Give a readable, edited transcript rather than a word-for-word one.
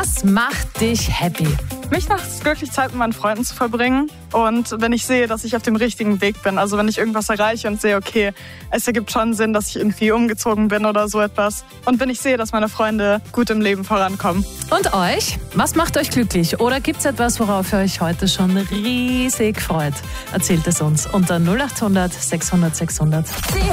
Was macht dich happy? Mich macht es glücklich, Zeit mit meinen Freunden zu verbringen. Und wenn ich sehe, dass ich auf dem richtigen Weg bin, also wenn ich irgendwas erreiche und sehe, okay, es ergibt schon Sinn, dass ich irgendwie umgezogen bin oder so etwas. Und wenn ich sehe, dass meine Freunde gut im Leben vorankommen. Und euch? Was macht euch glücklich? Oder gibt es etwas, worauf ihr euch heute schon riesig freut? Erzählt es uns unter 0800 600 600.